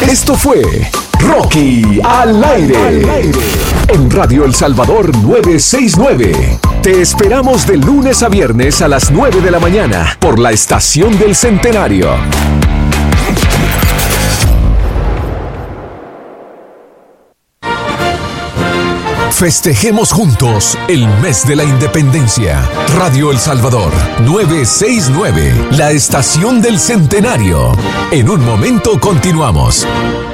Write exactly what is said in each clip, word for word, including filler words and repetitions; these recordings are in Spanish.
Esto fue Rocky al aire. En Radio El Salvador novecientos sesenta y nueve. Te esperamos de lunes a viernes a las nueve de la mañana por la estación del Centenario. Festejemos juntos el mes de la independencia. Radio El Salvador novecientos sesenta y nueve, la estación del Centenario. En un momento continuamos.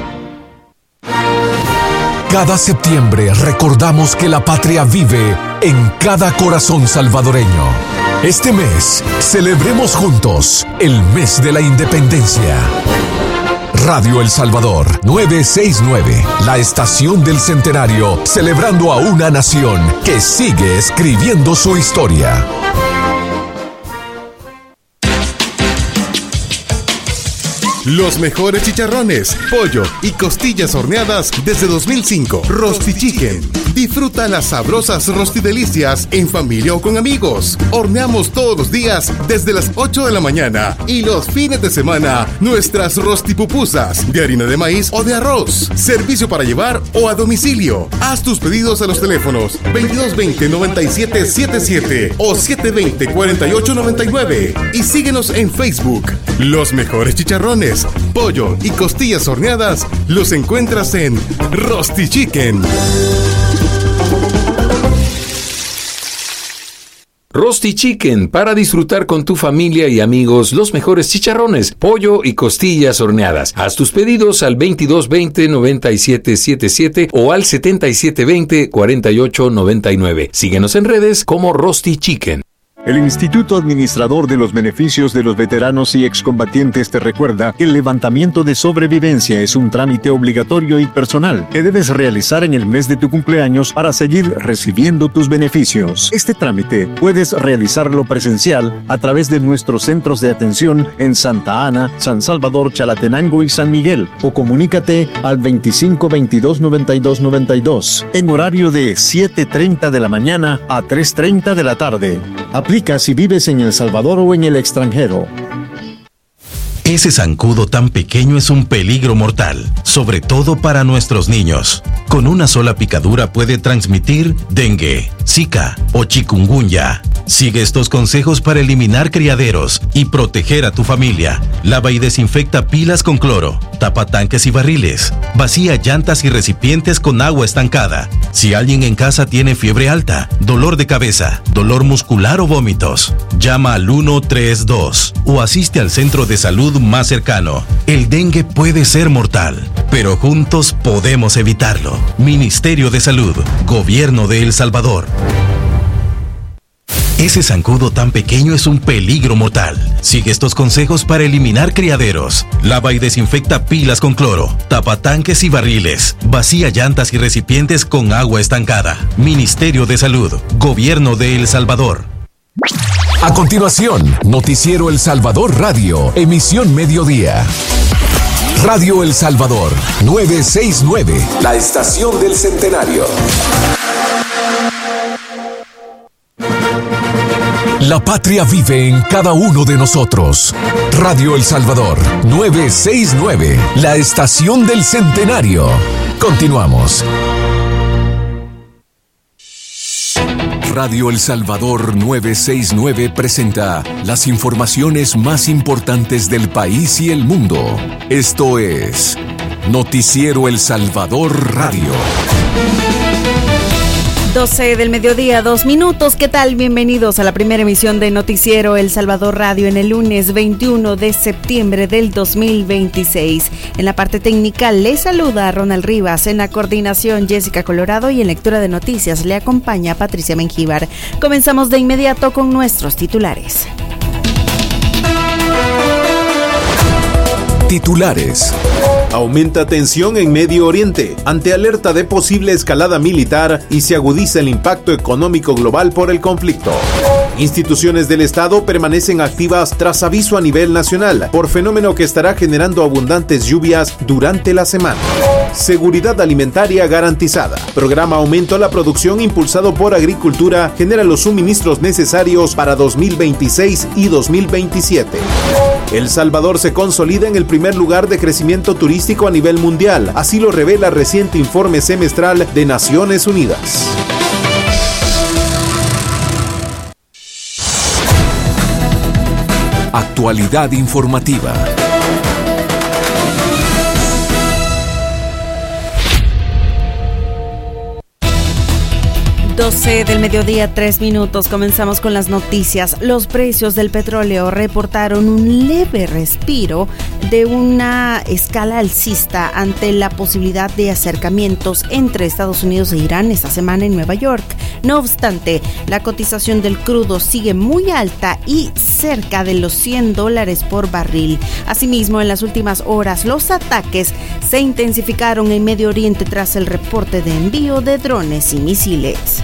Cada septiembre recordamos que la patria vive en cada corazón salvadoreño. Este mes, celebremos juntos el mes de la independencia. Radio El Salvador novecientos sesenta y nueve, la estación del Centenario, celebrando a una nación que sigue escribiendo su historia. Los mejores chicharrones, pollo y costillas horneadas desde dos mil cinco. Rosti Chicken. Disfruta las sabrosas rostidelicias en familia o con amigos. Horneamos todos los días desde las ocho de la mañana y los fines de semana nuestras rostipupusas de harina de maíz o de arroz. Servicio para llevar o a domicilio. Haz tus pedidos a los teléfonos veintidós veinte, noventa y siete setenta y siete o setecientos veinte, cuarenta y ocho noventa y nueve y síguenos en Facebook. Los mejores chicharrones, pollo y costillas horneadas los encuentras en Rosti Chicken. Rosti Chicken, para disfrutar con tu familia y amigos los mejores chicharrones, pollo y costillas horneadas. Haz tus pedidos al veintidós veinte, noventa y siete setenta y siete o al setenta y siete veinte, cuarenta y ocho noventa y nueve. Síguenos en redes como Rosti Chicken. El Instituto Administrador de los Beneficios de los Veteranos y Excombatientes te recuerda que el levantamiento de sobrevivencia es un trámite obligatorio y personal que debes realizar en el mes de tu cumpleaños para seguir recibiendo tus beneficios. Este trámite puedes realizarlo presencial a través de nuestros centros de atención en Santa Ana, San Salvador, Chalatenango y San Miguel, o comunícate al veinticinco veintidós noventa y dos noventa y dos en horario de siete treinta de la mañana a tres treinta de la tarde. Aplica si vives en El Salvador o en el extranjero. Ese zancudo tan pequeño es un peligro mortal, sobre todo para nuestros niños. Con una sola picadura puede transmitir dengue, zika o chikungunya. Sigue estos consejos para eliminar criaderos y proteger a tu familia. Lava y desinfecta pilas con cloro, tapa tanques y barriles, vacía llantas y recipientes con agua estancada. Si alguien en casa tiene fiebre alta, dolor de cabeza, dolor muscular o vómitos, llama al uno tres dos o asiste al centro de salud más cercano. El dengue puede ser mortal, pero juntos podemos evitarlo. Ministerio de Salud, Gobierno de El Salvador. Ese zancudo tan pequeño es un peligro mortal. Sigue estos consejos para eliminar criaderos. Lava y desinfecta pilas con cloro, tapa tanques y barriles, vacía llantas y recipientes con agua estancada. Ministerio de Salud, Gobierno de El Salvador. A continuación, Noticiero El Salvador Radio, emisión mediodía. Radio El Salvador novecientos sesenta y nueve, la estación del Centenario. La patria vive en cada uno de nosotros. Radio El Salvador novecientos sesenta y nueve, la estación del Centenario. Continuamos. Radio El Salvador novecientos sesenta y nueve presenta las informaciones más importantes del país y el mundo. Esto es Noticiero El Salvador Radio. doce del mediodía, dos minutos. ¿Qué tal? Bienvenidos a la primera emisión de Noticiero El Salvador Radio en el lunes veintiuno de septiembre del dos mil veintiséis. En la parte técnica le saluda Ronald Rivas, en la coordinación Jessica Colorado y en lectura de noticias le acompaña Patricia Mengíbar. Comenzamos de inmediato con nuestros titulares. Titulares. Aumenta tensión en Medio Oriente ante alerta de posible escalada militar y se agudiza el impacto económico global por el conflicto. Instituciones del Estado permanecen activas tras aviso a nivel nacional por fenómeno que estará generando abundantes lluvias durante la semana. Seguridad alimentaria garantizada. Programa Aumento a la Producción impulsado por Agricultura genera los suministros necesarios para dos mil veintiséis y dos mil veintisiete. El Salvador se consolida en el primer lugar de crecimiento turístico a nivel mundial, así lo revela reciente informe semestral de Naciones Unidas. Actualidad informativa. doce del mediodía, tres minutos. Comenzamos con las noticias. Los precios del petróleo reportaron un leve respiro de una escala alcista ante la posibilidad de acercamientos entre Estados Unidos e Irán esta semana en Nueva York. No obstante, la cotización del crudo sigue muy alta y cerca de los cien dólares por barril. Asimismo, en las últimas horas, los ataques se intensificaron en Medio Oriente tras el reporte de envío de drones y misiles.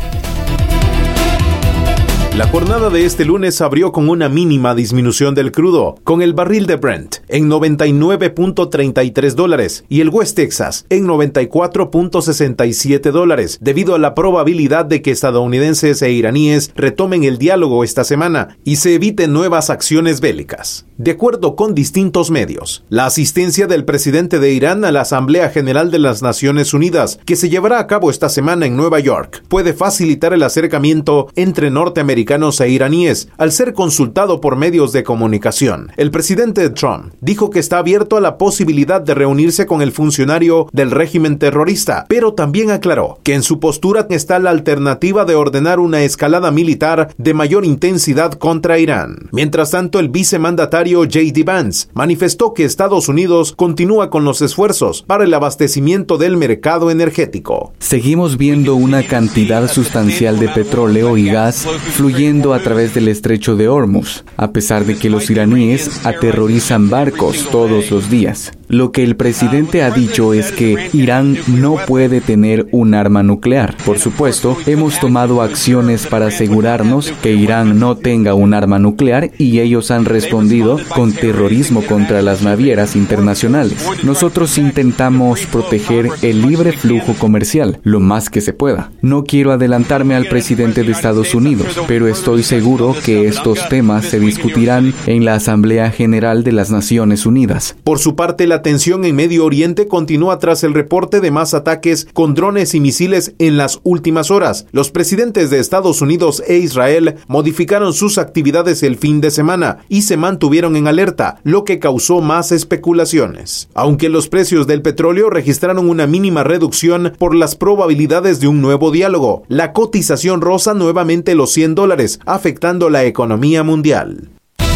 La jornada de este lunes abrió con una mínima disminución del crudo, con el barril de Brent en noventa y nueve punto treinta y tres dólares y el West Texas en noventa y cuatro punto sesenta y siete dólares, debido a la probabilidad de que estadounidenses e iraníes retomen el diálogo esta semana y se eviten nuevas acciones bélicas. De acuerdo con distintos medios, la asistencia del presidente de Irán a la Asamblea General de las Naciones Unidas, que se llevará a cabo esta semana en Nueva York, puede facilitar el acercamiento entre norteamericanos e iraníes, al ser consultado por medios de comunicación. El presidente Trump dijo que está abierto a la posibilidad de reunirse con el funcionario del régimen terrorista, pero también aclaró que en su postura está la alternativa de ordenar una escalada militar de mayor intensidad contra Irán. Mientras tanto, el vicemandatario J D Vance manifestó que Estados Unidos continúa con los esfuerzos para el abastecimiento del mercado energético. Seguimos viendo una cantidad sustancial de petróleo y gas fluyendo a través del estrecho de Hormuz, a pesar de que los iraníes aterrorizan barcos todos los días. Lo que el presidente ha dicho es que Irán no puede tener un arma nuclear. Por supuesto, hemos tomado acciones para asegurarnos que Irán no tenga un arma nuclear y ellos han respondido con terrorismo contra las navieras internacionales. Nosotros intentamos proteger el libre flujo comercial lo más que se pueda. No quiero adelantarme al presidente de Estados Unidos, pero estoy seguro que estos temas se discutirán en la Asamblea General de las Naciones Unidas. Por su parte, la tensión en Medio Oriente continúa tras el reporte de más ataques con drones y misiles en las últimas horas. Los presidentes de Estados Unidos e Israel modificaron sus actividades el fin de semana y se mantuvieron en alerta, lo que causó más especulaciones. Aunque los precios del petróleo registraron una mínima reducción por las probabilidades de un nuevo diálogo, la cotización roza nuevamente los cien dólares, afectando la economía mundial.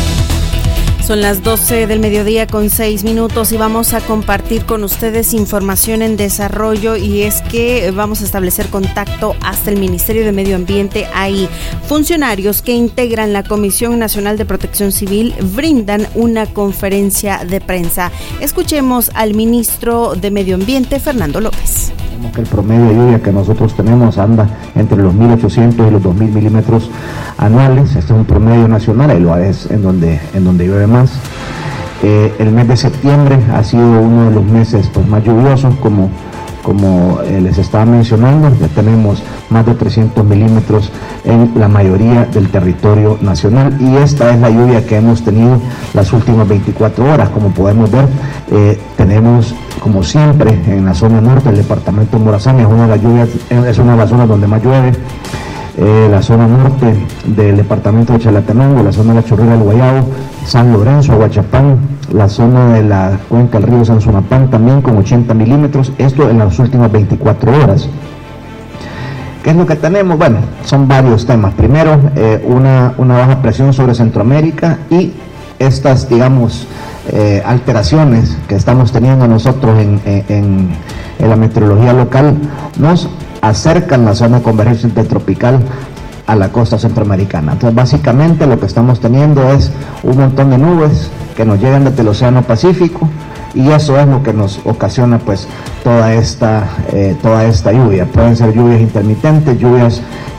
Son las doce del mediodía con seis minutos y vamos a compartir con ustedes información en desarrollo, y es que vamos a establecer contacto hasta el Ministerio de Medio Ambiente. Hay funcionarios que integran la Comisión Nacional de Protección Civil brindan una conferencia de prensa. Escuchemos al ministro de Medio Ambiente, Fernando López. Que el promedio de lluvia que nosotros tenemos anda entre los mil ochocientos y los dos mil milímetros anuales. Este es un promedio nacional, y lo es en donde, en donde llueve más. Eh, el mes de septiembre ha sido uno de los meses pues, más lluviosos, como, como eh, les estaba mencionando. Ya tenemos más de trescientos milímetros en la mayoría del territorio nacional, y esta es la lluvia que hemos tenido las últimas veinticuatro horas. Como podemos ver, eh, tenemos, como siempre, en la zona norte del departamento de Morazán, es una de las lluvias, es una de las zonas donde más llueve. Eh, la zona norte del departamento de Chalatenango, la zona de la Chorrera del Guayabo, San Lorenzo, Aguachapán, la zona de la cuenca del río San Zunapán también con ochenta milímetros, esto en las últimas veinticuatro horas. ¿Qué es lo que tenemos? Bueno, son varios temas. Primero, eh, una, una baja presión sobre Centroamérica, y estas, digamos, eh, alteraciones que estamos teniendo nosotros en, en, en la meteorología local nos acercan la zona de convergencia intertropical a la costa centroamericana. Entonces, básicamente lo que estamos teniendo es un montón de nubes que nos llegan desde el Océano Pacífico, y eso es lo que nos ocasiona pues toda esta, eh, toda esta lluvia. Pueden ser lluvias intermitentes, lluvias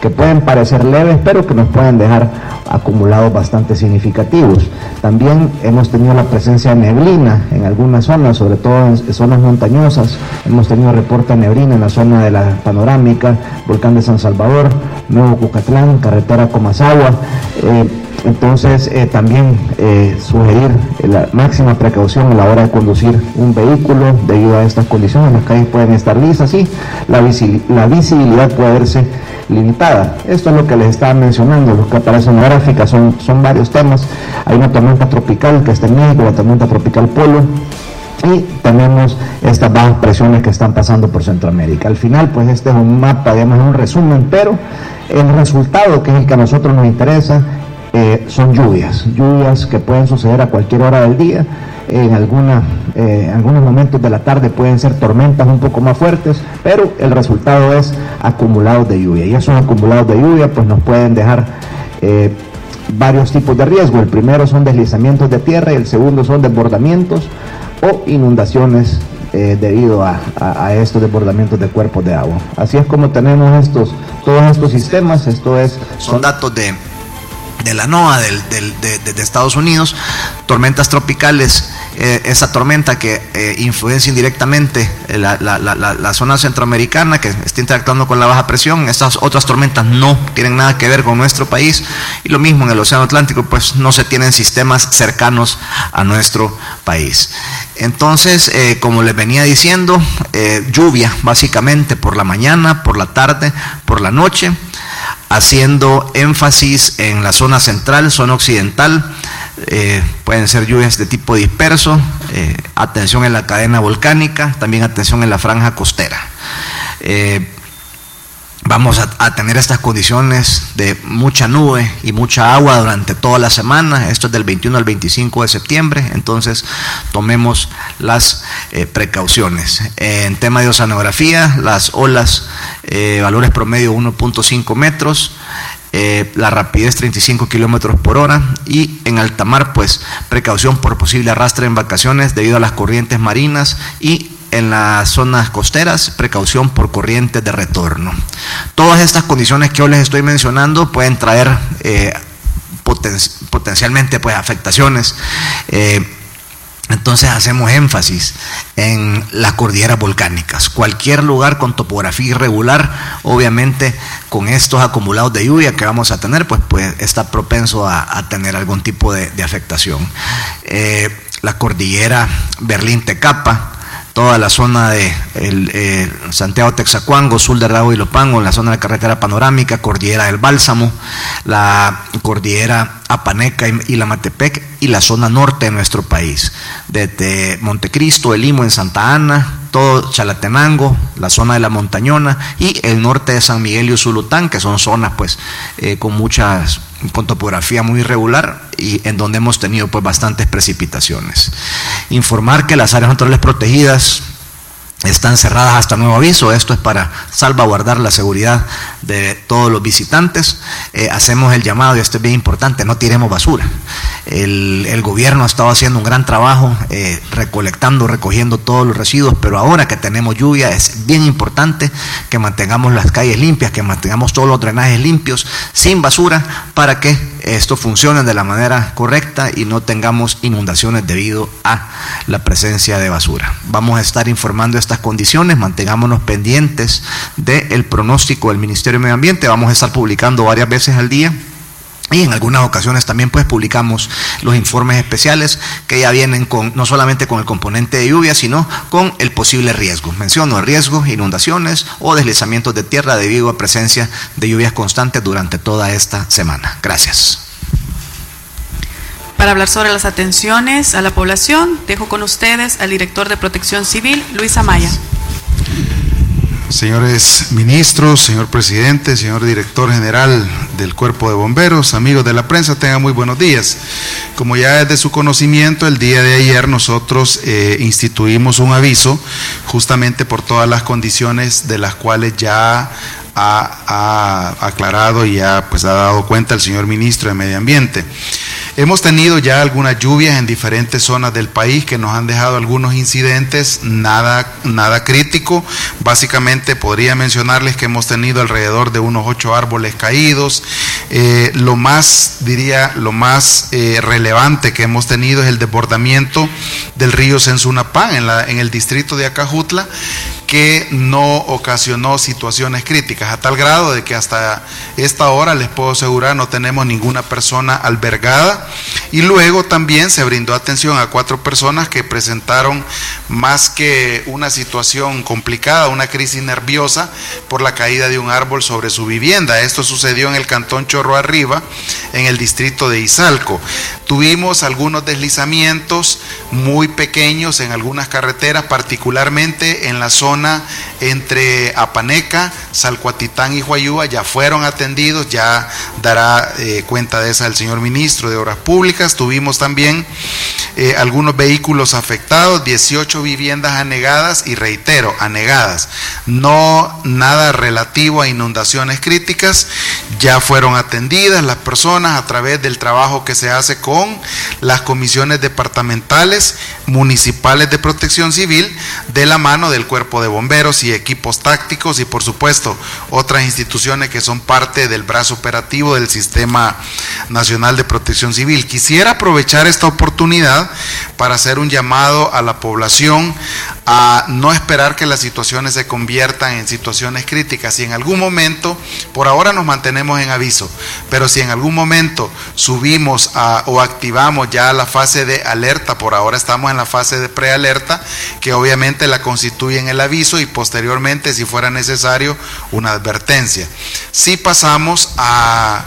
que pueden parecer leves, pero que nos pueden dejar acumulados bastante significativos. También hemos tenido la presencia de neblina en algunas zonas, sobre todo en zonas montañosas. Hemos tenido reporte de neblina en la zona de la Panorámica, Volcán de San Salvador, Nuevo Cucatlán, carretera Comasagua. Eh, Entonces, eh, también eh, sugerir la máxima precaución a la hora de conducir un vehículo debido a estas condiciones. Las calles pueden estar lisas y la, visi la visibilidad puede verse limitada. Esto es lo que les estaba mencionando, lo que aparece en la gráfica, son, son varios temas. Hay una tormenta tropical que está en México, la tormenta tropical Polo, y tenemos estas bajas presiones que están pasando por Centroamérica. Al final, pues este es un mapa, digamos, un resumen, pero el resultado, que es el que a nosotros nos interesa, Eh, son lluvias, lluvias que pueden suceder a cualquier hora del día. En alguna, eh, algunos momentos de la tarde pueden ser tormentas un poco más fuertes, pero el resultado es acumulados de lluvia, y esos acumulados de lluvia pues nos pueden dejar eh, varios tipos de riesgo. El primero son deslizamientos de tierra y el segundo son desbordamientos o inundaciones eh, debido a, a, a estos desbordamientos de cuerpos de agua. Así es como tenemos estos, todos estos sistemas. Esto es, son datos de de la NOAA del, del, de, de, de Estados Unidos, tormentas tropicales, eh, esa tormenta que eh, influencia indirectamente la, la, la, la, la zona centroamericana, que está interactuando con la baja presión. Estas otras tormentas no tienen nada que ver con nuestro país, y lo mismo en el Océano Atlántico, pues no se tienen sistemas cercanos a nuestro país. Entonces, eh, como les venía diciendo, eh, lluvia básicamente por la mañana, por la tarde, por la noche, haciendo énfasis en la zona central, zona occidental. Eh, pueden ser lluvias de tipo disperso, eh, atención en la cadena volcánica, también atención en la franja costera. Eh, vamos a, a tener estas condiciones de mucha nube y mucha agua durante toda la semana. Esto es del veintiuno al veinticinco de septiembre, entonces tomemos las eh, precauciones. Eh, en tema de oceanografía, las olas, eh, valores promedio uno punto cinco metros, Eh, la rapidez treinta y cinco kilómetros por hora, y en alta mar pues precaución por posible arrastre en vacaciones debido a las corrientes marinas, y en las zonas costeras precaución por corrientes de retorno. Todas estas condiciones que hoy les estoy mencionando pueden traer eh, poten potencialmente pues afectaciones. eh, Entonces hacemos énfasis en las cordilleras volcánicas. Cualquier lugar con topografía irregular, obviamente con estos acumulados de lluvia que vamos a tener, pues, pues está propenso a, a tener algún tipo de, de afectación. Eh, la cordillera Berlín-Tecapa, toda la zona de el, eh, Santiago-Texacuango, sur de Rago y Lopango, en la zona de la carretera panorámica, cordillera del Bálsamo, la cordillera Apaneca y, y la Matepec, y la zona norte de nuestro país, desde Montecristo, El Limo en Santa Ana, todo Chalatenango, la zona de la Montañona, y el norte de San Miguel y Usulután, que son zonas pues eh, con muchas, con topografía muy irregular, y en donde hemos tenido pues bastantes precipitaciones. Informar que las áreas naturales protegidas están cerradas hasta nuevo aviso. Esto es para salvaguardar la seguridad de todos los visitantes. Eh, hacemos el llamado, y esto es bien importante: no tiremos basura. El, el gobierno ha estado haciendo un gran trabajo eh, recolectando, recogiendo todos los residuos, pero ahora que tenemos lluvia es bien importante que mantengamos las calles limpias, que mantengamos todos los drenajes limpios, sin basura, para que esto funcione de la manera correcta y no tengamos inundaciones debido a la presencia de basura. Vamos a estar informando estas condiciones, mantengámonos pendientes del pronóstico del Ministerio de Medio Ambiente. Vamos a estar publicando varias veces al día, y en algunas ocasiones también pues publicamos los informes especiales que ya vienen con no solamente con el componente de lluvia, sino con el posible riesgo. Menciono el riesgo, inundaciones o deslizamientos de tierra debido a presencia de lluvias constantes durante toda esta semana. Gracias. Para hablar sobre las atenciones a la población, dejo con ustedes al director de Protección Civil, Luis Amaya. Señores ministros, señor presidente, señor director general del Cuerpo de Bomberos, amigos de la prensa, tengan muy buenos días. Como ya es de su conocimiento, el día de ayer nosotros eh, instituimos un aviso justamente por todas las condiciones de las cuales ya ha, ha aclarado y ya pues ha dado cuenta el señor ministro de Medio Ambiente. Hemos tenido ya algunas lluvias en diferentes zonas del país que nos han dejado algunos incidentes, nada, nada crítico. Básicamente podría mencionarles que hemos tenido alrededor de unos ocho árboles caídos. Eh, lo más, diría, lo más eh, relevante que hemos tenido es el desbordamiento del río Sensunapán en, la, en el distrito de Acajutla, que no ocasionó situaciones críticas, a tal grado de que hasta esta hora, les puedo asegurar, no tenemos ninguna persona albergada. Y luego también se brindó atención a cuatro personas que presentaron más que una situación complicada, una crisis nerviosa por la caída de un árbol sobre su vivienda. Esto sucedió en el cantón Chorro Arriba, en el distrito de Izalco. Tuvimos algunos deslizamientos muy pequeños en algunas carreteras, particularmente en la zona entre Apaneca, Salcuatitán y Huayúa. Ya fueron atendidos, ya dará eh, cuenta de esa el señor ministro de Obras Públicas. Tuvimos también eh, algunos vehículos afectados, dieciocho viviendas anegadas, y reitero, anegadas, no nada relativo a inundaciones críticas. Ya fueron atendidas las personas a través del trabajo que se hace con las comisiones departamentales, municipales de protección civil, de la mano del Cuerpo de Bomberos y equipos tácticos, y por supuesto otras instituciones que son parte del brazo operativo del Sistema Nacional de Protección Civil. Quisiera aprovechar esta oportunidad para hacer un llamado a la población a no esperar que las situaciones se conviertan en situaciones críticas. Si en algún momento, por ahora nos mantenemos en aviso, pero si en algún momento subimos a, o activamos ya la fase de alerta, por ahora estamos en la fase de prealerta, que obviamente la constituye en el aviso y posteriormente, si fuera necesario, una advertencia. Si pasamos a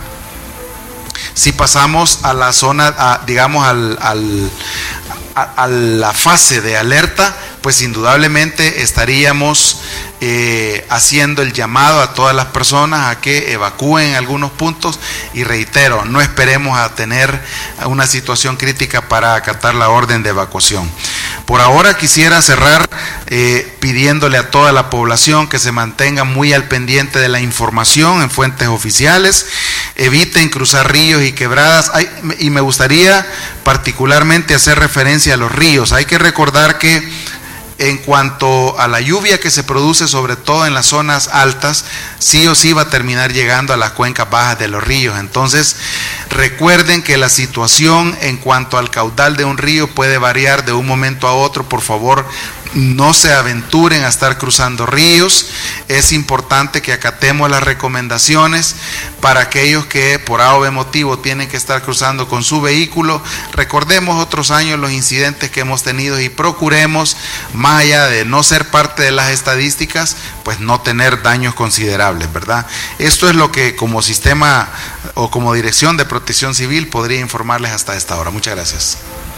si pasamos a la zona, a, digamos al, al a, a la fase de alerta, pues indudablemente estaríamos eh, haciendo el llamado a todas las personas a que evacúen algunos puntos, y reitero, no esperemos a tener una situación crítica para acatar la orden de evacuación. Por ahora quisiera cerrar eh, pidiéndole a toda la población que se mantenga muy al pendiente de la información en fuentes oficiales, eviten cruzar ríos y quebradas. Hay, y me gustaría particularmente hacer referencia a los ríos. Hay que recordar que en cuanto a la lluvia que se produce, sobre todo en las zonas altas, sí o sí va a terminar llegando a las cuencas bajas de los ríos. Entonces, recuerden que la situación en cuanto al caudal de un río puede variar de un momento a otro. Por favor, no se aventuren a estar cruzando ríos. Es importante que acatemos las recomendaciones para aquellos que por A o B motivo tienen que estar cruzando con su vehículo. Recordemos otros años los incidentes que hemos tenido y procuremos, más allá de no ser parte de las estadísticas, pues no tener daños considerables, ¿verdad? Esto es lo que como sistema o como Dirección de Protección Civil podría informarles hasta esta hora. Muchas gracias.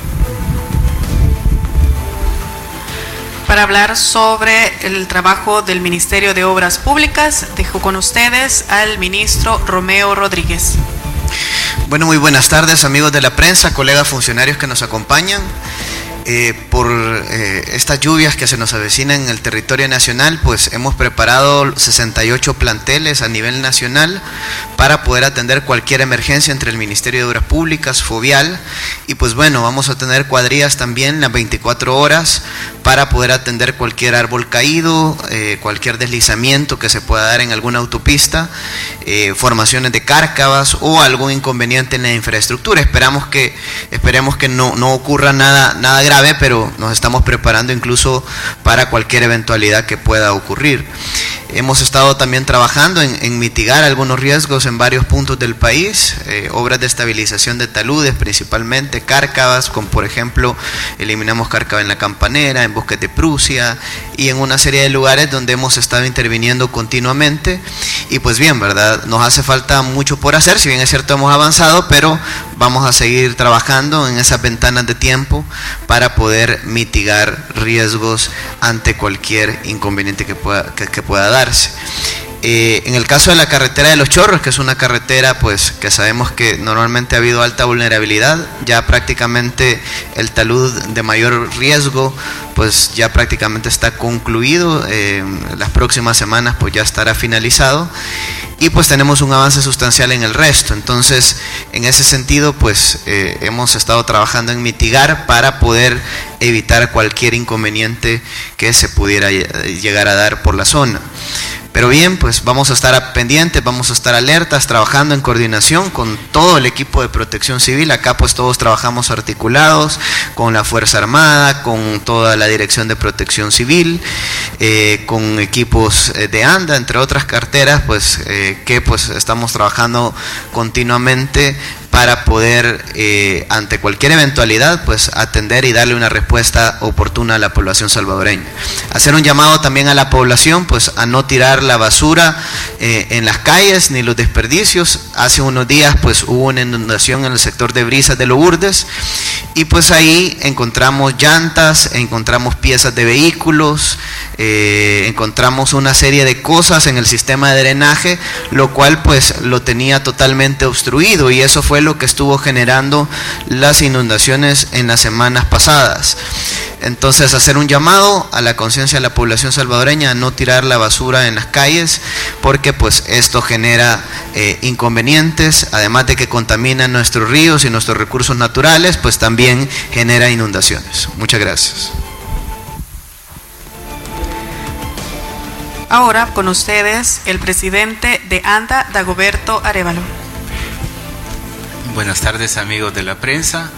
Para hablar sobre el trabajo del Ministerio de Obras Públicas, dejo con ustedes al ministro Romeo Rodríguez. Bueno, muy buenas tardes, amigos de la prensa, colegas funcionarios que nos acompañan. Eh, por eh, estas lluvias que se nos avecinan en el territorio nacional, pues hemos preparado sesenta y ocho planteles a nivel nacional para poder atender cualquier emergencia entre el Ministerio de Obras Públicas, Fovial, y pues bueno, vamos a tener cuadrillas también las veinticuatro horas para poder atender cualquier árbol caído, eh, cualquier deslizamiento que se pueda dar en alguna autopista, eh, formaciones de cárcavas o algún inconveniente en la infraestructura. Esperamos que, esperemos que no, no ocurra nada, nada grave, pero nos estamos preparando incluso para cualquier eventualidad que pueda ocurrir. Hemos estado también trabajando en, en mitigar algunos riesgos en varios puntos del país, eh, obras de estabilización de taludes, principalmente cárcavas, como por ejemplo eliminamos cárcava en La Campanera, en Bosques de Prusia y en una serie de lugares donde hemos estado interviniendo continuamente. Y pues bien, ¿verdad? Nos hace falta mucho por hacer, si bien es cierto hemos avanzado, pero vamos a seguir trabajando en esas ventanas de tiempo para poder mitigar riesgos ante cualquier inconveniente que pueda, que, que pueda darse. Eh, en el caso de la carretera de Los Chorros, que es una carretera pues que sabemos que normalmente ha habido alta vulnerabilidad, ya prácticamente el talud de mayor riesgo pues ya prácticamente está concluido, eh, las próximas semanas pues ya estará finalizado. y pues tenemos un avance sustancial en el resto. Entonces, en ese sentido, pues eh, hemos estado trabajando en mitigar para poder evitar cualquier inconveniente que se pudiera llegar a dar por la zona. Pero bien, pues vamos a estar pendientes, vamos a estar alertas, trabajando en coordinación con todo el equipo de Protección Civil. Acá pues todos trabajamos articulados con la Fuerza Armada, con toda la Dirección de Protección Civil, eh, con equipos de ANDA, entre otras carteras, pues eh, que pues estamos trabajando continuamente para poder, eh, ante cualquier eventualidad, pues atender y darle una respuesta oportuna a la población salvadoreña. Hacer un llamado también a la población, pues a no tirar la basura eh, en las calles, ni los desperdicios. Hace unos días, pues hubo una inundación en el sector de Brisas de Lourdes, y pues ahí encontramos llantas, encontramos piezas de vehículos, eh, encontramos una serie de cosas en el sistema de drenaje, lo cual pues lo tenía totalmente obstruido, y eso fue lo que estuvo generando las inundaciones en las semanas pasadas. Entonces, hacer un llamado a la conciencia de la población salvadoreña a no tirar la basura en las calles, porque pues esto genera eh, inconvenientes, además de que contamina nuestros ríos y nuestros recursos naturales, pues también genera inundaciones. Muchas gracias. Ahora con ustedes el presidente de ANDA, Dagoberto Arévalo. Buenas tardes, amigos de la prensa,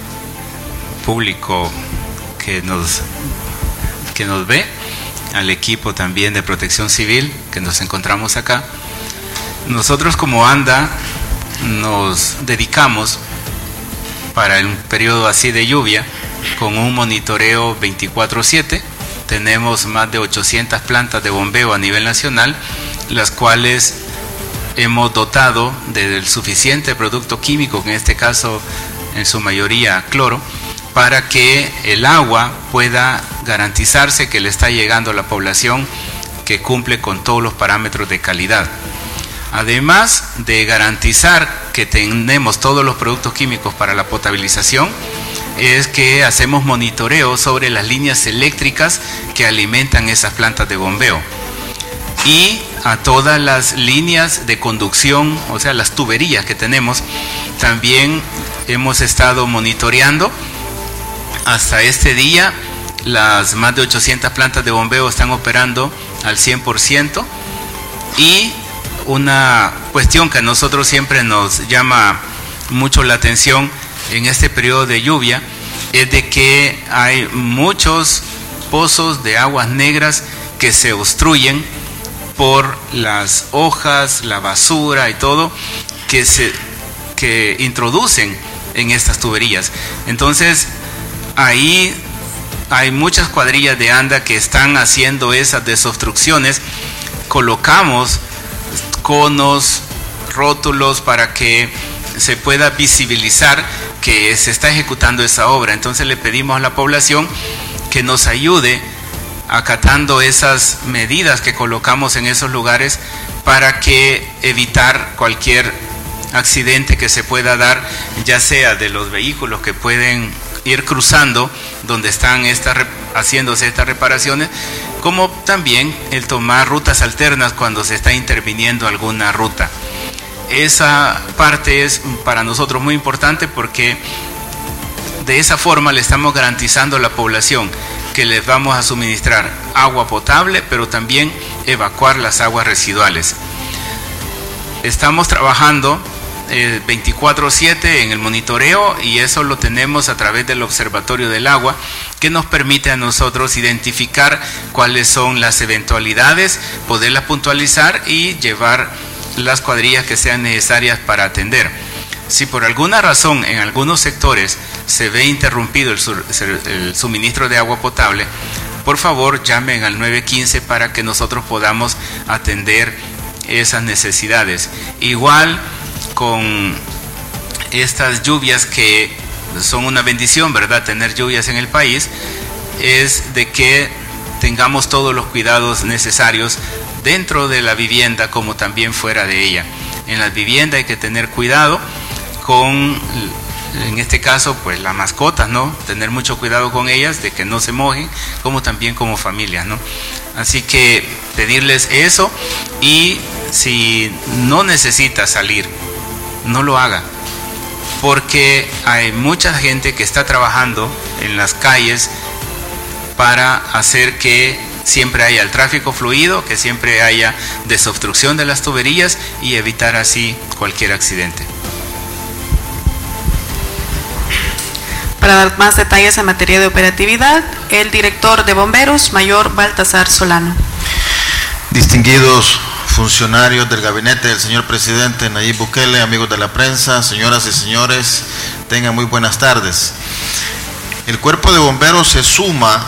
público que nos, que nos ve, al equipo también de Protección Civil que nos encontramos acá. Nosotros como ANDA nos dedicamos para un periodo así de lluvia con un monitoreo veinticuatro siete. Tenemos más de ochocientas plantas de bombeo a nivel nacional, las cuales hemos dotado del suficiente producto químico, en este caso en su mayoría cloro, para que el agua pueda garantizarse que le está llegando a la población, que cumple con todos los parámetros de calidad. Además de garantizar que tenemos todos los productos químicos para la potabilización, es que hacemos monitoreo sobre las líneas eléctricas que alimentan esas plantas de bombeo y a todas las líneas de conducción, o sea, las tuberías que tenemos. También hemos estado monitoreando. Hasta este día, las más de ochocientas plantas de bombeo están operando al cien por ciento, y una cuestión que a nosotros siempre nos llama mucho la atención en este periodo de lluvia es de que hay muchos pozos de aguas negras que se obstruyen por las hojas, la basura y todo que se que introducen en estas tuberías. Entonces, ahí hay muchas cuadrillas de ANDA que están haciendo esas desobstrucciones. Colocamos conos, rótulos para que se pueda visibilizar que se está ejecutando esa obra. Entonces le pedimos a la población que nos ayude acatando esas medidas que colocamos en esos lugares para que evitar cualquier accidente que se pueda dar, ya sea de los vehículos que pueden ir cruzando donde están estas, haciéndose estas reparaciones, como también el tomar rutas alternas cuando se está interviniendo alguna ruta. Esa parte es para nosotros muy importante porque de esa forma le estamos garantizando a la población que les vamos a suministrar agua potable, pero también evacuar las aguas residuales. Estamos trabajando eh, veinticuatro siete en el monitoreo, y eso lo tenemos a través del Observatorio del Agua, que nos permite a nosotros identificar cuáles son las eventualidades, poderlas puntualizar y llevar las cuadrillas que sean necesarias para atender. Si por alguna razón en algunos sectores se ve interrumpido el, sur, el suministro de agua potable, por favor llamen al nueve quince para que nosotros podamos atender esas necesidades. Igual con estas lluvias que son una bendición, ¿verdad? Tener lluvias en el país, es de que tengamos todos los cuidados necesarios dentro de la vivienda como también fuera de ella. En la vivienda hay que tener cuidado con, en este caso, pues las mascotas, ¿no? Tener mucho cuidado con ellas, de que no se mojen, como también como familias, ¿no? Así que pedirles eso, y si no necesita salir, no lo haga, porque hay mucha gente que está trabajando en las calles para hacer que siempre haya el tráfico fluido, que siempre haya desobstrucción de las tuberías y evitar así cualquier accidente. Para dar más detalles en materia de operatividad, el director de Bomberos, Mayor Baltasar Solano. Distinguidos funcionarios del gabinete del señor presidente Nayib Bukele, amigos de la prensa, señoras y señores, tengan muy buenas tardes. El cuerpo de bomberos se suma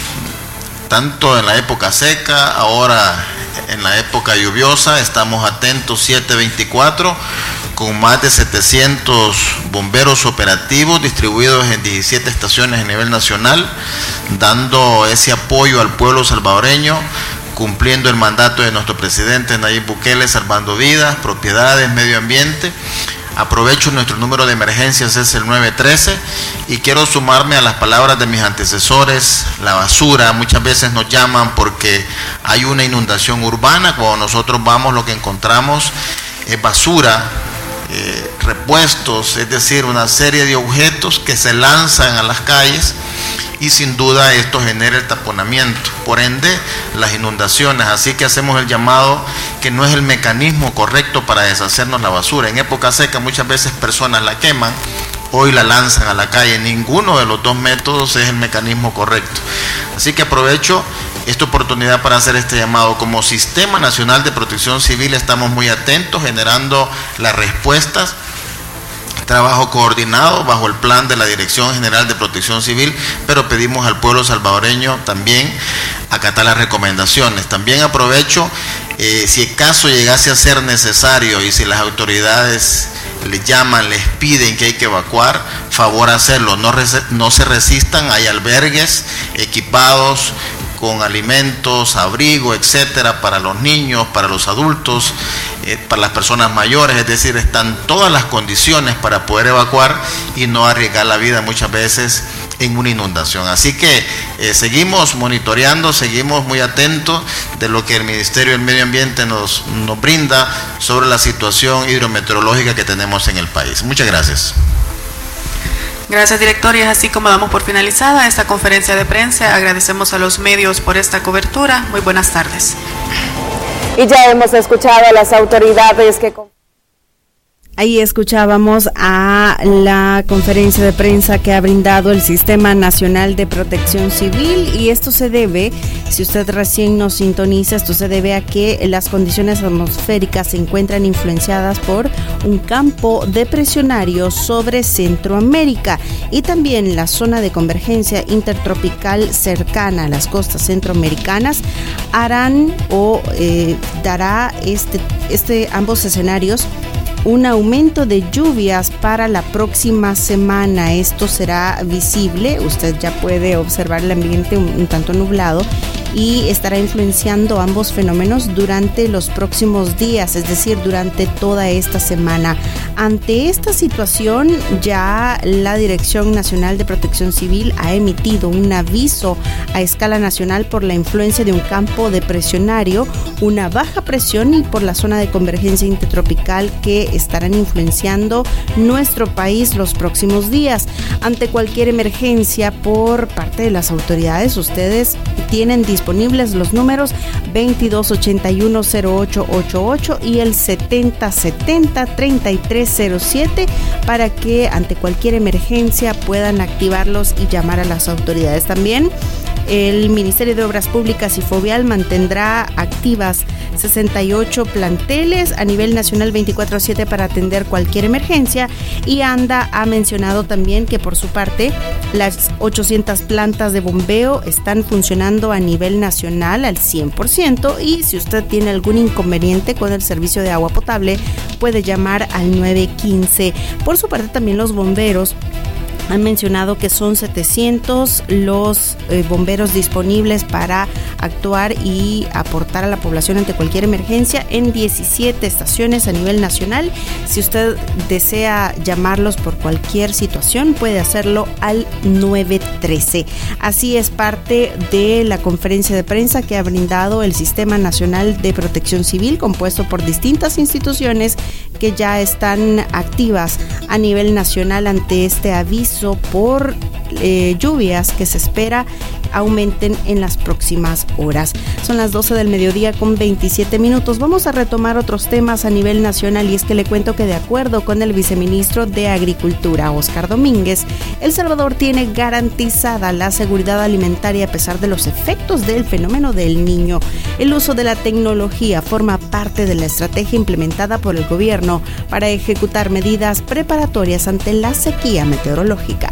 tanto en la época seca, ahora en la época lluviosa. Estamos atentos siete veinticuatro con más de setecientos bomberos operativos distribuidos en diecisiete estaciones a nivel nacional, dando ese apoyo al pueblo salvadoreño, cumpliendo el mandato de nuestro presidente Nayib Bukele, salvando vidas, propiedades, medio ambiente. Aprovecho, nuestro número de emergencias es el nueve trece y quiero sumarme a las palabras de mis antecesores. La basura, muchas veces nos llaman porque hay una inundación urbana. Cuando nosotros vamos, lo que encontramos es basura, eh, repuestos, es decir, una serie de objetos que se lanzan a las calles, y sin duda esto genera el taponamiento, por ende las inundaciones. Así que hacemos el llamado que no es el mecanismo correcto para deshacernos la basura. En época seca muchas veces personas la queman, hoy la lanzan a la calle. Ninguno de los dos métodos es el mecanismo correcto. Así que aprovecho esta oportunidad para hacer este llamado. Como Sistema Nacional de Protección Civil estamos muy atentos, generando las respuestas. Trabajo coordinado bajo el plan de la Dirección General de Protección Civil, pero pedimos al pueblo salvadoreño también acatar las recomendaciones. También aprovecho, eh, si el caso llegase a ser necesario y si las autoridades les llaman, les piden que hay que evacuar, favor hacerlo, no, no se resistan. Hay albergues equipados con alimentos, abrigo, etcétera, para los niños, para los adultos, eh, para las personas mayores. Es decir, están todas las condiciones para poder evacuar y no arriesgar la vida muchas veces en una inundación. Así que eh, seguimos monitoreando, seguimos muy atentos de lo que el Ministerio del Medio Ambiente nos, nos brinda sobre la situación hidrometeorológica que tenemos en el país. Muchas gracias. Gracias, director, y es así como damos por finalizada esta conferencia de prensa. Agradecemos a los medios por esta cobertura. Muy buenas tardes. Y ya hemos escuchado a las autoridades que... Ahí escuchábamos a la conferencia de prensa que ha brindado el Sistema Nacional de Protección Civil, y esto se debe, si usted recién nos sintoniza, esto se debe a que las condiciones atmosféricas se encuentran influenciadas por un campo depresionario sobre Centroamérica y también la zona de convergencia intertropical cercana a las costas centroamericanas harán o eh, dará este, este ambos escenarios un aumento de lluvias para la próxima semana. Esto será visible, usted ya puede observar el ambiente un, un tanto nublado y estará influenciando ambos fenómenos durante los próximos días, es decir, durante toda esta semana. Ante esta situación, ya la Dirección Nacional de Protección Civil ha emitido un aviso a escala nacional por la influencia de un campo depresionario, una baja presión y por la zona de convergencia intertropical que estarán influenciando nuestro país los próximos días. Ante cualquier emergencia por parte de las autoridades, ustedes tienen disponibles los números veintidós ochenta y uno cero ocho ochenta y ocho y el setenta setenta treinta y tres cero siete para que ante cualquier emergencia puedan activarlos y llamar a las autoridades. También el Ministerio de Obras Públicas y Fovial mantendrá activas sesenta y ocho planteles a nivel nacional veinticuatro siete para atender cualquier emergencia, y ANDA ha mencionado también que por su parte las ochocientas plantas de bombeo están funcionando a nivel nacional al cien por ciento, y si usted tiene algún inconveniente con el servicio de agua potable puede llamar al nueve quince. Por su parte también los bomberos han mencionado que son setecientos los eh, bomberos disponibles para actuar y aportar a la población ante cualquier emergencia en diecisiete estaciones a nivel nacional. Si usted desea llamarlos por cualquier situación, puede hacerlo al nueve trece. Así es parte de la conferencia de prensa que ha brindado el Sistema Nacional de Protección Civil, compuesto por distintas instituciones que ya están activas a nivel nacional ante este aviso por eh, lluvias que se espera aumenten en las próximas horas. Son las doce del mediodía con veintisiete minutos. Vamos a retomar otros temas a nivel nacional, y es que le cuento que de acuerdo con el viceministro de Agricultura, Óscar Domínguez, El Salvador tiene garantizada la seguridad alimentaria a pesar de los efectos del fenómeno del Niño. El uso de la tecnología forma parte de la estrategia implementada por el gobierno para ejecutar medidas preparatorias ante la sequía meteorológica.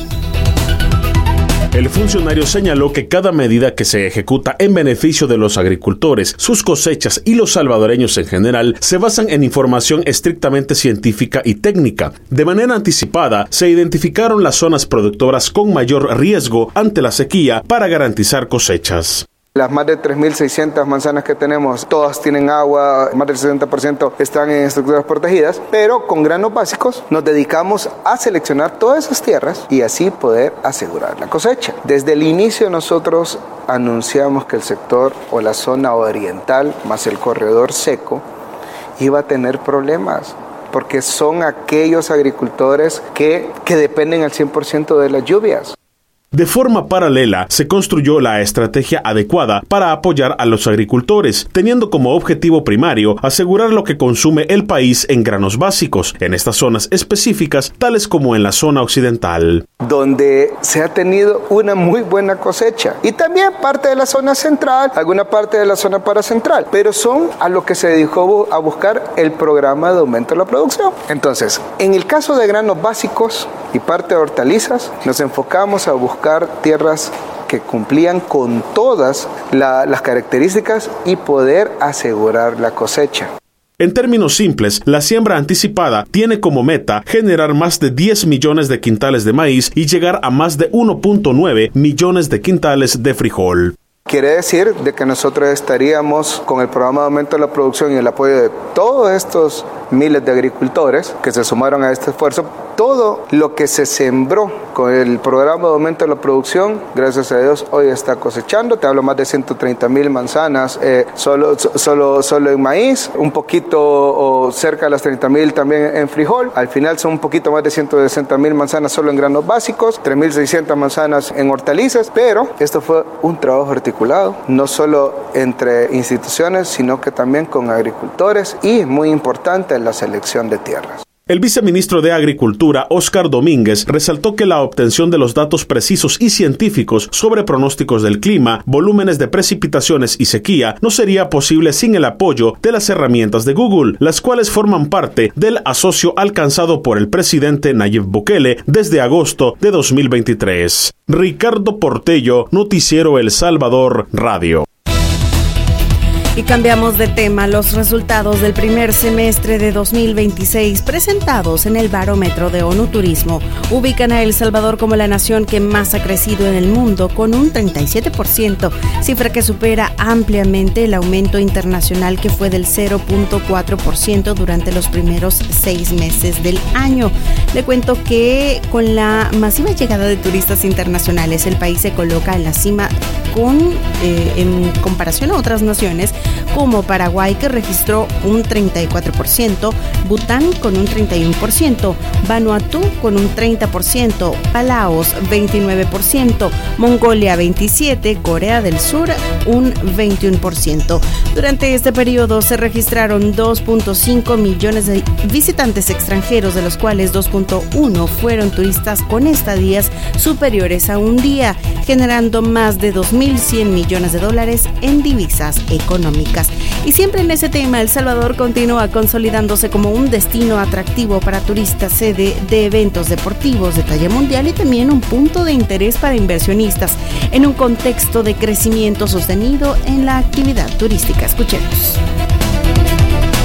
El funcionario señaló que cada medida que se ejecuta en beneficio de los agricultores, sus cosechas y los salvadoreños en general se basan en información estrictamente científica y técnica. De manera anticipada, se identificaron las zonas productoras con mayor riesgo ante la sequía para garantizar cosechas. Las más de tres mil seiscientas manzanas que tenemos, todas tienen agua, más del sesenta por ciento están en estructuras protegidas, pero con granos básicos nos dedicamos a seleccionar todas esas tierras y así poder asegurar la cosecha. Desde el inicio nosotros anunciamos que el sector o la zona oriental más el corredor seco iba a tener problemas, porque son aquellos agricultores que, que dependen al cien por ciento de las lluvias. De forma paralela, se construyó la estrategia adecuada para apoyar a los agricultores, teniendo como objetivo primario asegurar lo que consume el país en granos básicos, en estas zonas específicas, tales como en la zona occidental, donde se ha tenido una muy buena cosecha, y también parte de la zona central, alguna parte de la zona paracentral, pero son a lo que se dedicó a buscar el programa de aumento de la producción. Entonces, en el caso de granos básicos y parte de hortalizas, nos enfocamos a buscar tierras que cumplían con todas la, las características y poder asegurar la cosecha. En términos simples, la siembra anticipada tiene como meta generar más de diez millones de quintales de maíz y llegar a más de uno punto nueve millones de quintales de frijol. Quiere decir de que nosotros estaríamos con el programa de aumento de la producción y el apoyo de todos estos miles de agricultores que se sumaron a este esfuerzo. Todo lo que se sembró con el programa de aumento de la producción, gracias a Dios, hoy está cosechando. Te hablo más de ciento treinta mil manzanas eh, solo, solo, solo en maíz, un poquito o cerca de las treinta mil también en frijol. Al final son un poquito más de ciento sesenta mil manzanas solo en granos básicos, tres mil seiscientas manzanas en hortalizas, pero esto fue un trabajo articulado, no solo entre instituciones, sino que también con agricultores y, muy importante, la selección de tierras. El viceministro de Agricultura, Óscar Domínguez, resaltó que la obtención de los datos precisos y científicos sobre pronósticos del clima, volúmenes de precipitaciones y sequía no sería posible sin el apoyo de las herramientas de Google, las cuales forman parte del asocio alcanzado por el presidente Nayib Bukele desde agosto de dos mil veintitrés. Ricardo Portello, Noticiero El Salvador Radio. Y cambiamos de tema. Los resultados del primer semestre de dos mil veintiséis presentados en el Barómetro de ONU Turismo ubican a El Salvador como la nación que más ha crecido en el mundo, con un treinta y siete por ciento, cifra que supera ampliamente el aumento internacional que fue del cero punto cuatro por ciento durante los primeros seis meses del año. Le cuento que con la masiva llegada de turistas internacionales, el país se coloca en la cima con, eh, en comparación a otras naciones como Paraguay, que registró un treinta y cuatro por ciento, Bután con un treinta y uno por ciento, Vanuatu con un treinta por ciento, Palaos veintinueve por ciento, Mongolia veintisiete por ciento, Corea del Sur un veintiuno por ciento. Durante este periodo se registraron dos punto cinco millones de visitantes extranjeros, de los cuales dos punto uno fueron turistas con estadías superiores a un día, generando más de dos mil cien millones de dólares en divisas económicas. Y siempre en ese tema, El Salvador continúa consolidándose como un destino atractivo para turistas, sede de eventos deportivos de talla mundial y también un punto de interés para inversionistas en un contexto de crecimiento sostenido en la actividad turística. Escuchemos.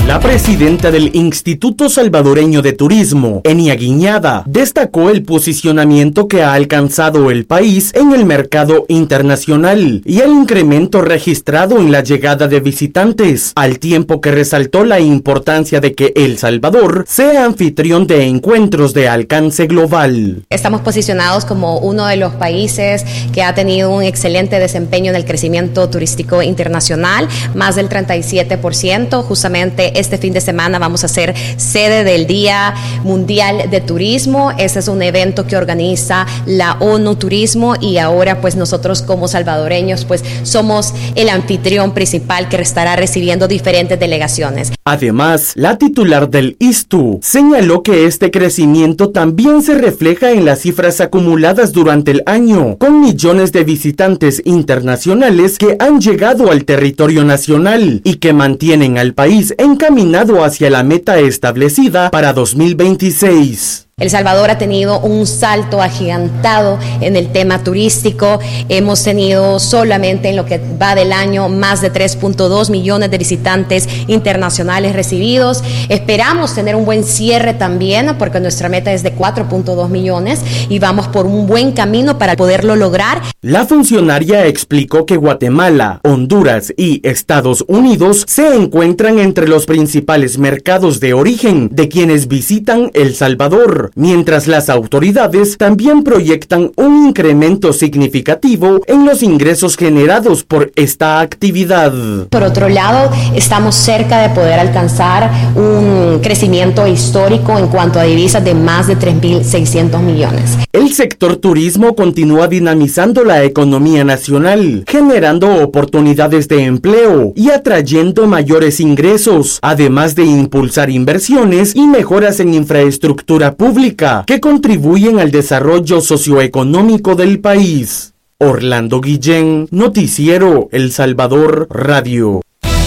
La presidenta del Instituto Salvadoreño de Turismo, Enia Guiñada, destacó el posicionamiento que ha alcanzado el país en el mercado internacional y el incremento registrado en la llegada de visitantes, al tiempo que resaltó la importancia de que El Salvador sea anfitrión de encuentros de alcance global. Estamos posicionados como uno de los países que ha tenido un excelente desempeño en el crecimiento turístico internacional, más del treinta y siete por ciento. Justamente este fin de semana vamos a ser sede del Día Mundial de Turismo. Ese es un evento que organiza la ONU Turismo y ahora pues nosotros como salvadoreños pues somos el anfitrión principal que estará recibiendo diferentes delegaciones. Además, la titular del I S T U señaló que este crecimiento también se refleja en las cifras acumuladas durante el año, con millones de visitantes internacionales que han llegado al territorio nacional y que mantienen al país encaminado hacia la meta establecida para dos mil veintiséis. El Salvador ha tenido un salto agigantado en el tema turístico. Hemos tenido solamente en lo que va del año más de tres punto dos millones de visitantes internacionales recibidos. Esperamos tener un buen cierre también porque nuestra meta es de cuatro punto dos millones y vamos por un buen camino para poderlo lograr. La funcionaria explicó que Guatemala, Honduras y Estados Unidos se encuentran entre los principales mercados de origen de quienes visitan El Salvador, mientras las autoridades también proyectan un incremento significativo en los ingresos generados por esta actividad. Por otro lado, estamos cerca de poder alcanzar un crecimiento histórico en cuanto a divisas de más de tres mil seiscientos millones. El sector turismo continúa dinamizando la economía nacional, generando oportunidades de empleo y atrayendo mayores ingresos, además de impulsar inversiones y mejoras en infraestructura pública que contribuyen al desarrollo socioeconómico del país. Orlando Guillén, Noticiero El Salvador Radio.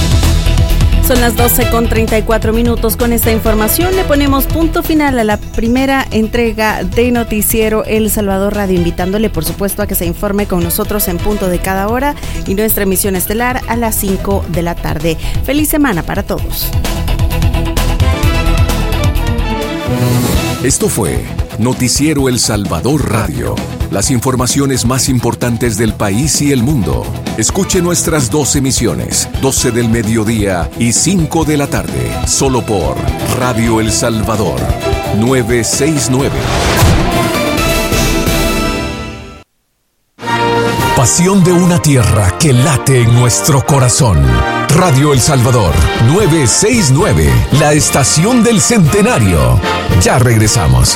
Son las doce con treinta y cuatro minutos. Con esta información le ponemos punto final a la primera entrega de Noticiero El Salvador Radio, invitándole por supuesto a que se informe con nosotros en punto de cada hora y nuestra emisión estelar a las cinco de la tarde. Feliz semana para todos. Esto fue Noticiero El Salvador Radio. Las informaciones más importantes del país y el mundo. Escuche nuestras dos emisiones, doce del mediodía y cinco de la tarde, solo por Radio El Salvador, novecientos sesenta y nueve. Pasión de una tierra que late en nuestro corazón. Radio El Salvador, novecientos sesenta y nueve, la estación del centenario. Ya regresamos.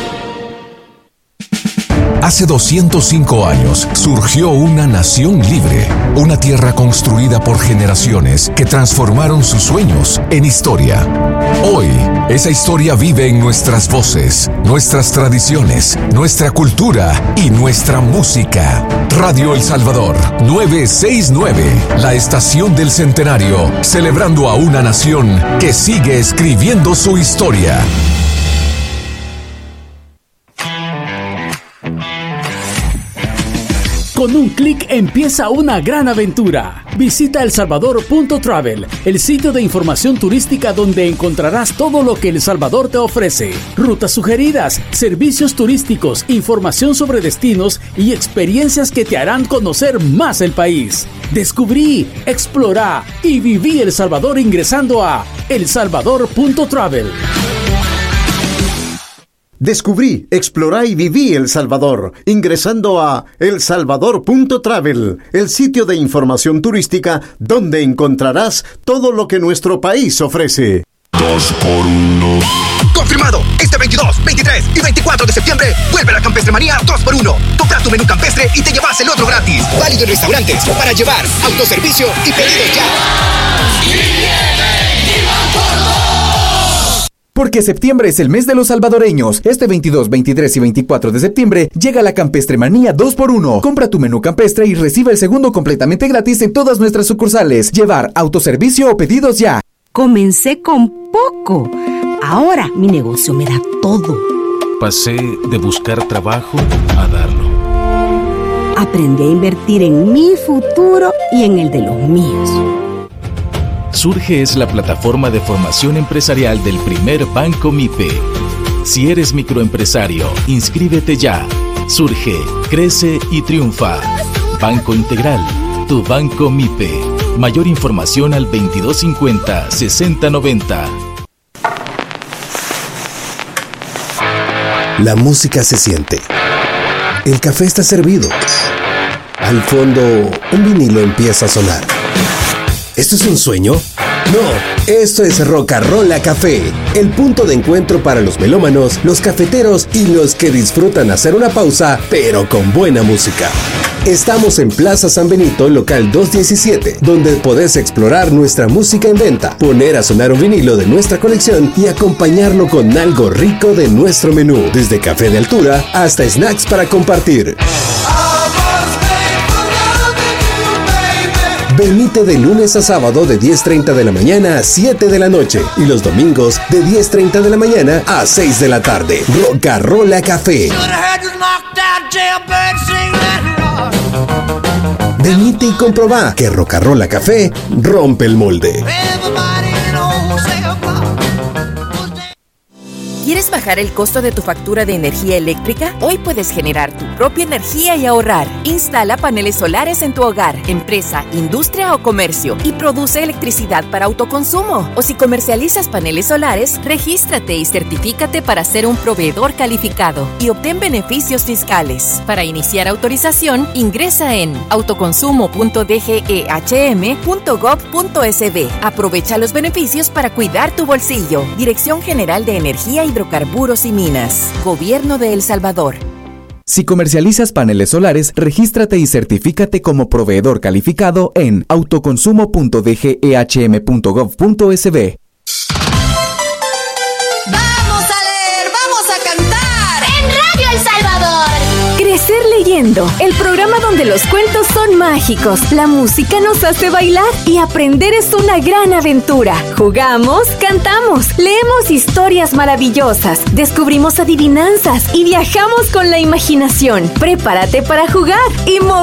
Hace doscientos cinco años surgió una nación libre, una tierra construida por generaciones que transformaron sus sueños en historia. Hoy, esa historia vive en nuestras voces, nuestras tradiciones, nuestra cultura y nuestra música. Radio El Salvador, novecientos sesenta y nueve, la estación del centenario, celebrando a una nación que sigue escribiendo su historia. Con un clic empieza una gran aventura. Visita el salvador punto travel, el sitio de información turística donde encontrarás todo lo que El Salvador te ofrece. Rutas sugeridas, servicios turísticos, información sobre destinos y experiencias que te harán conocer más el país. Descubrí, explorá y viví El Salvador ingresando a el salvador punto travel. Descubrí, explorá y viví El Salvador, ingresando a el salvador punto travel, el sitio de información turística donde encontrarás todo lo que nuestro país ofrece. Dos por uno. Confirmado, este veintidós, veintitrés y veinticuatro de septiembre vuelve la Campestre Manía dos por uno. Compra tu menú campestre y te llevas el otro gratis. Válido en restaurantes, para llevar, autoservicio y pedidos ya. Porque septiembre es el mes de los salvadoreños. Este veintidós, veintitrés y veinticuatro de septiembre llega la Campestre Manía dos por uno. Compra tu menú campestre y recibe el segundo completamente gratis en todas nuestras sucursales. Llevar, autoservicio o pedidos ya. Comencé con poco. Ahora mi negocio me da todo. Pasé de buscar trabajo a darlo. Aprendí a invertir en mi futuro y en el de los míos. Surge es la plataforma de formación empresarial del primer Banco MIPE. Si eres microempresario, inscríbete ya. Surge, crece y triunfa. Banco Integral, tu Banco MIPE. Mayor información al veintidós cincuenta, sesenta noventa. La música se siente. El café está servido. Al fondo, un vinilo empieza a sonar. ¿Esto es un sueño? No, esto es Rocarola Café, el punto de encuentro para los melómanos, los cafeteros y los que disfrutan hacer una pausa, pero con buena música. Estamos en Plaza San Benito, local doscientos diecisiete, donde podés explorar nuestra música en venta, poner a sonar un vinilo de nuestra colección y acompañarlo con algo rico de nuestro menú, desde café de altura hasta snacks para compartir. Venite de lunes a sábado de diez treinta de la mañana a siete de la noche y los domingos de diez treinta de la mañana a seis de la tarde. Rocarola Café. Venite y comprobá que Rocarola Café rompe el molde. ¿Quieres bajar el costo de tu factura de energía eléctrica? Hoy puedes generar tu propia energía y ahorrar. Instala paneles solares en tu hogar, empresa, industria o comercio y produce electricidad para autoconsumo. O si comercializas paneles solares, regístrate y certifícate para ser un proveedor calificado y obtén beneficios fiscales. Para iniciar autorización, ingresa en autoconsumo punto d g e h m punto gov punto s b. Aprovecha los beneficios para cuidar tu bolsillo. Dirección General de Energía y Hidrocarburos y Minas. Gobierno de El Salvador. Si comercializas paneles solares, regístrate y certifícate como proveedor calificado en autoconsumo punto d g e h m punto gov punto s b. ¡Vamos a leer! ¡Vamos a cantar! ¡En Radio El Salvador! Crecer leyendo, el programa donde los cuentos son mágicos, la música nos hace bailar y aprender es una gran aventura. Jugamos, cantamos, leemos historias maravillosas, descubrimos adivinanzas y viajamos con la imaginación. Prepárate para jugar y mover